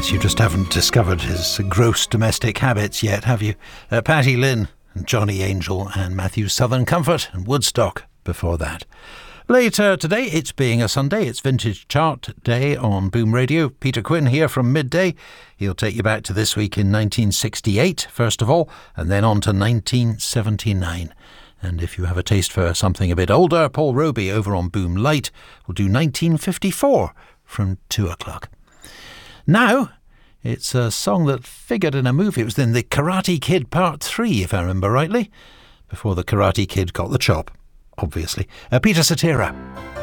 You just haven't discovered his gross domestic habits yet, have you? Patty Lynn and Johnny Angel and Matthew Southern Comfort and Woodstock before that. Later today, it's being a Sunday, it's Vintage Chart Day on Boom Radio. Peter Quinn here from midday. He'll take you back to this week in 1968, first of all, and then on to 1979. And if you have a taste for something a bit older, Paul Roby over on Boom Light will do 1954 from 2 o'clock. Now, it's a song that figured in a movie. It was in The Karate Kid Part 3, if I remember rightly, before The Karate Kid got the chop, obviously. Peter Cetera.